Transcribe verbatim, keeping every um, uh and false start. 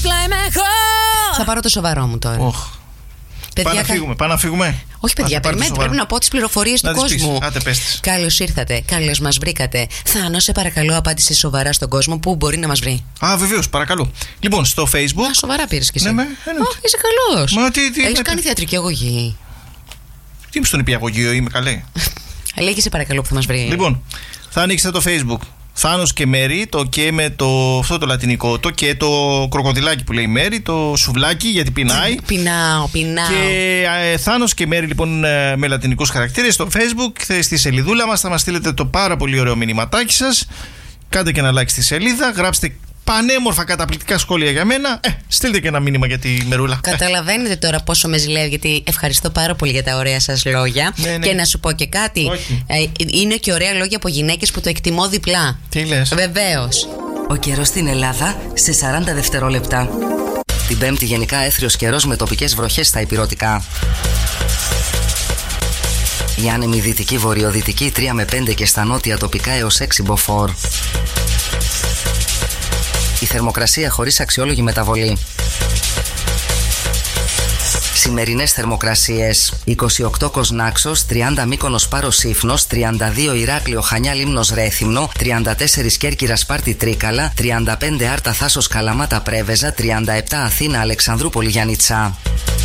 απλά είμαι εγώ. Θα πάρω το σοβαρό μου τώρα. Oh. Πάμε να φύγουμε, πάμε να φύγουμε. Όχι, παιδιά, περιμένετε, πρέπει να πω τις πληροφορίες του κόσμου. Άντε, πες τις. Καλώς ήρθατε, καλώς μας βρήκατε. Θάνο, σε παρακαλώ, απάντησε σοβαρά στον κόσμο που μπορεί να μας βρει. Α, βεβαίως, παρακαλώ. Λοιπόν, στο Facebook. Α, σοβαρά πήρες κι εσύ. Ναι, με, oh, είσαι καλός. Μα τι, τι, έχεις με, κάνει θεατρική αγωγή. Τι μου στον υπηαγωγείο, είμαι καλή. Λέγε σε παρακαλώ που θα μας βρει. Λοιπόν, θα ανοίξετε το Facebook. Θάνος και Μέρη, το και με το, αυτό το λατινικό, το και το κροκοδιλάκι που λέει Μέρη, το σουβλάκι γιατί πεινάει. Πεινάω, πεινάω. Και ε, Θάνος και Μέρη λοιπόν με λατινικούς χαρακτήρες στο Facebook, στη σελίδούλα μας θα μας στείλετε το πάρα πολύ ωραίο μηνυματάκι σας. Κάντε και ένα like στη σελίδα, γράψτε πανέμορφα καταπληκτικά σχόλια για μένα. Ε, στείλτε και ένα μήνυμα για τη Μερούλα. Καταλαβαίνετε τώρα πόσο με ζηλεύω, γιατί ευχαριστώ πάρα πολύ για τα ωραία σας λόγια. Ναι, ναι. Και να σου πω και κάτι. Ε, είναι και ωραία λόγια από γυναίκες που το εκτιμώ διπλά. Τι λες? Βεβαίως. Ο καιρός στην Ελλάδα σε σαράντα δευτερόλεπτα. Την Πέμπτη γενικά έθριος καιρός με τοπικές βροχές στα ηπειρωτικά. Η άνεμη δυτική βορειοδυτική τρία με πέντε και στα νότια τοπικά έως έξι μποφόρ. Η θερμοκρασία χωρίς αξιόλογη μεταβολή. Σημερινές θερμοκρασίες: είκοσι οκτώ Κοσνάξος, τριάντα Μύκονος Πάρος Σύφνος, τριάντα δύο Ηράκλειο Χανιά Λίμνος Ρέθυμνο, τριάντα τέσσερα Κέρκυρα Σπάρτη Τρίκαλα, τριάντα πέντε Άρτα Θάσος Καλαμάτα Πρέβεζα, τριάντα επτά Αθήνα Αλεξανδρούπολη Γιαννιτσά.